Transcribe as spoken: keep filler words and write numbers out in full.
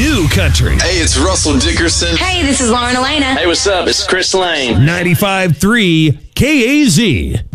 new country. Hey, it's Russell Dickerson. Hey, this is Lauren Elena. Hey, what's up? It's Chris Lane. ninety-five point three K A Z.